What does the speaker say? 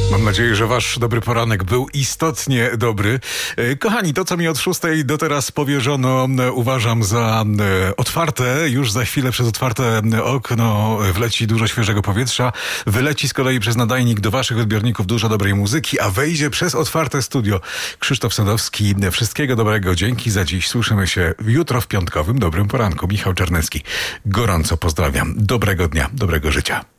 Mam nadzieję, że wasz dobry poranek był istotnie dobry. Kochani, to co mi od 6 do teraz powierzono, uważam za otwarte. Już za chwilę przez otwarte okno wleci dużo świeżego powietrza. Wyleci z kolei przez nadajnik do waszych odbiorników dużo dobrej muzyki, a wejdzie przez otwarte studio Krzysztof Sadowski. Wszystkiego dobrego. Dzięki za dziś. Słyszymy się jutro w piątkowym dobrym poranku. Michał Czarnecki. Gorąco pozdrawiam. Dobrego dnia, dobrego życia.